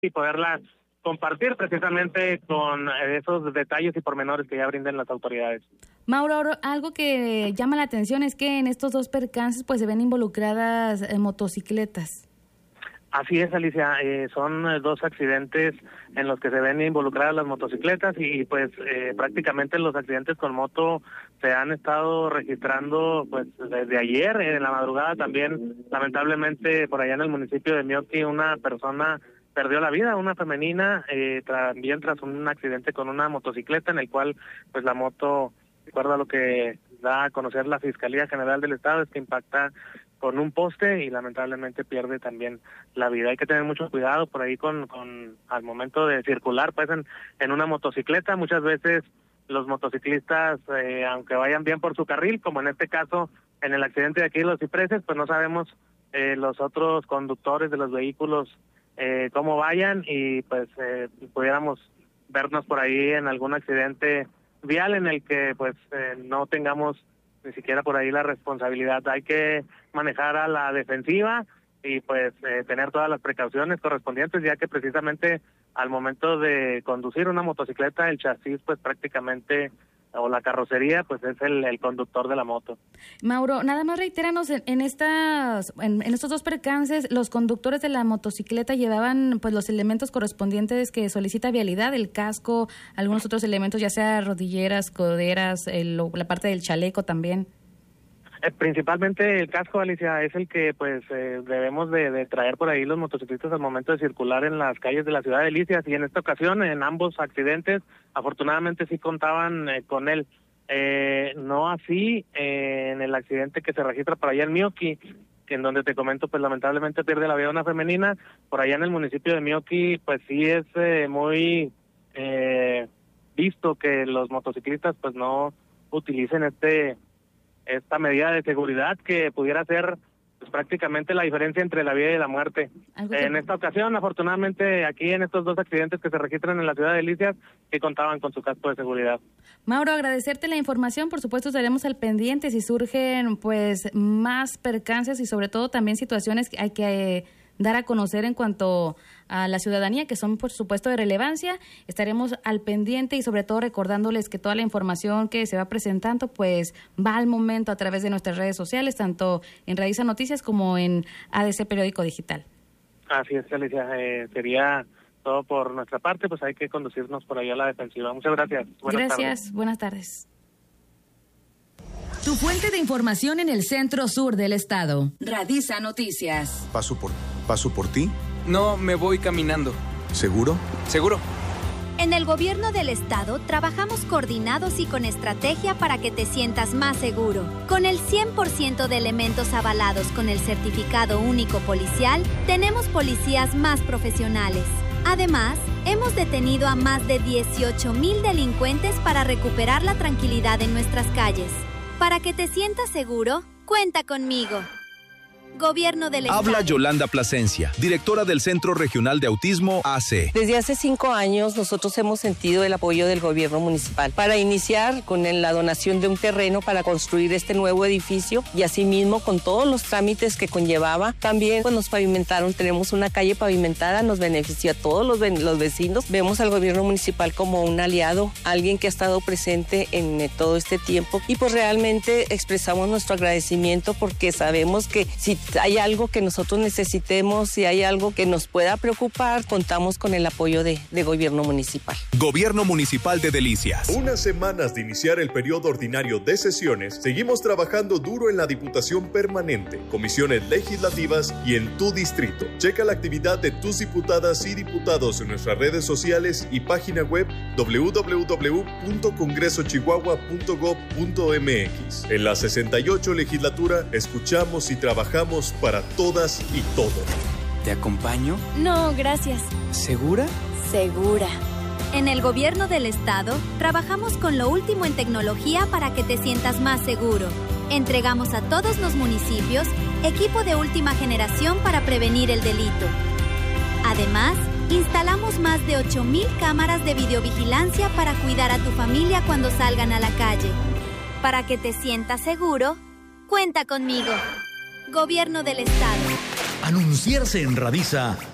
y poderlas compartir precisamente con esos detalles y pormenores que ya brinden las autoridades. Mauro, algo que llama la atención es que en estos dos percances pues se ven involucradas motocicletas. Así es, Alicia, son dos accidentes en los que se ven involucradas las motocicletas y pues prácticamente los accidentes con moto se han estado registrando pues desde ayer, en la madrugada también, lamentablemente por allá en el municipio de Mioqui una persona perdió la vida, una femenina, también tras un accidente con una motocicleta en el cual pues la moto, de acuerdo a lo que da a conocer la Fiscalía General del Estado, es que impacta con un poste y lamentablemente pierde también la vida. Hay que tener mucho cuidado por ahí con al momento de circular pues en una motocicleta. Muchas veces los motociclistas, aunque vayan bien por su carril, como en este caso en el accidente de aquí de Los Cipreses, pues no sabemos los otros conductores de los vehículos cómo vayan y pues pudiéramos vernos por ahí en algún accidente vial en el que pues no tengamos ni siquiera por ahí la responsabilidad. Hay que manejar a la defensiva y pues tener todas las precauciones correspondientes, ya que precisamente al momento de conducir una motocicleta el chasis pues prácticamente o la carrocería pues es el conductor de la moto. Mauro, nada más reitéranos, en estos dos percances los conductores de la motocicleta llevaban pues los elementos correspondientes que solicita vialidad, el casco, algunos otros elementos, ya sea rodilleras, coderas, la parte del chaleco también. Principalmente el casco, Alicia, es el que pues debemos de traer por ahí los motociclistas al momento de circular en las calles de la ciudad de Delicias, y en esta ocasión en ambos accidentes afortunadamente sí contaban con él. No así en el accidente que se registra por allá en Mioqui, que en donde te comento pues lamentablemente pierde la vida una femenina. Por allá en el municipio de Mioqui pues sí es muy visto que los motociclistas pues no utilicen esta medida de seguridad que pudiera ser pues prácticamente la diferencia entre la vida y la muerte. En esta ocasión, afortunadamente, aquí en estos dos accidentes que se registran en la ciudad de Delicias, que contaban con su casco de seguridad. Mauro, agradecerte la información, por supuesto estaremos al pendiente si surgen pues más percances y sobre todo también situaciones que hay que dar a conocer en cuanto a la ciudadanía, que son por supuesto de relevancia. Estaremos al pendiente y sobre todo recordándoles que toda la información que se va presentando pues va al momento a través de nuestras redes sociales, tanto en Radiza Noticias como en ADC Periódico Digital. Así es, Alicia, sería todo por nuestra parte, pues hay que conducirnos por allá a la defensiva. Muchas gracias. Buenas tardes. Tu fuente de información en el centro sur del estado. Radiza Noticias. ¿Paso por ti? No, me voy caminando. ¿Seguro? Seguro. En el gobierno del estado trabajamos coordinados y con estrategia para que te sientas más seguro. Con el 100% de elementos avalados con el certificado único policial, tenemos policías más profesionales. Además, hemos detenido a más de 18,000 delincuentes para recuperar la tranquilidad en nuestras calles. Para que te sientas seguro, cuenta conmigo. Gobierno del Estado. Habla Yolanda Plasencia, directora del Centro Regional de Autismo AC. Desde hace 5 años nosotros hemos sentido el apoyo del gobierno municipal para iniciar con la donación de un terreno para construir este nuevo edificio y asimismo con todos los trámites que conllevaba. También pues, nos pavimentaron, tenemos una calle pavimentada, nos beneficia a todos los vecinos. Vemos al gobierno municipal como un aliado, alguien que ha estado presente en todo este tiempo y pues realmente expresamos nuestro agradecimiento porque sabemos que si hay algo que nosotros necesitemos, si hay algo que nos pueda preocupar, contamos con el apoyo de gobierno municipal. Gobierno Municipal de Delicias. Unas semanas de iniciar el periodo ordinario de sesiones, seguimos trabajando duro en la Diputación Permanente, comisiones legislativas y en tu distrito. Checa la actividad de tus diputadas y diputados en nuestras redes sociales y página web www.congresochihuahua.gov.mx. En la 68 legislatura escuchamos y trabajamos para todas y todos. ¿Te acompaño? No, gracias. ¿Segura? Segura. En el gobierno del estado, trabajamos con lo último en tecnología para que te sientas más seguro. Entregamos a todos los municipios equipo de última generación para prevenir el delito. Además, instalamos más de 8,000 cámaras de videovigilancia para cuidar a tu familia cuando salgan a la calle. Para que te sientas seguro, cuenta conmigo. Gobierno del Estado. Anunciarse en Radiza